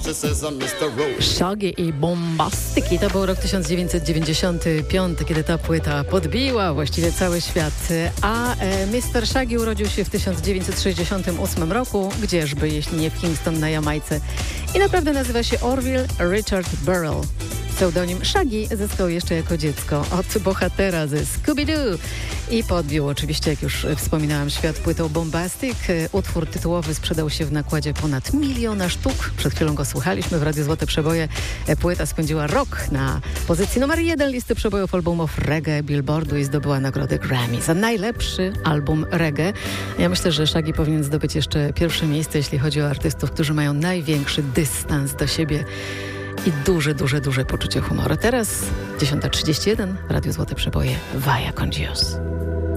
Shaggy i Bombastyki. To był rok 1995, kiedy ta płyta podbiła właściwie cały świat. A Mr. Shaggy urodził się w 1968 roku, gdzieżby, jeśli nie w Kingston na Jamajce. I naprawdę nazywa się Orville Richard Burrell. Pseudonim Shaggy zyskał jeszcze jako dziecko od bohatera ze Scooby-Doo i podbił oczywiście, jak już wspominałam, świat płytą Bombastic. Utwór tytułowy sprzedał się w nakładzie ponad 1 miliona sztuk. Przed chwilą go słuchaliśmy w Radiu Złote Przeboje. Płyta spędziła rok na pozycji numer 1 listy przebojów albumów reggae Billboardu i zdobyła nagrodę Grammy za najlepszy album reggae. Ja myślę, że Shaggy powinien zdobyć jeszcze pierwsze miejsce, jeśli chodzi o artystów, którzy mają największy dystans do siebie i duże poczucie humoru. Teraz 10:31, Radio Złote Przeboje, Vaya con Dios.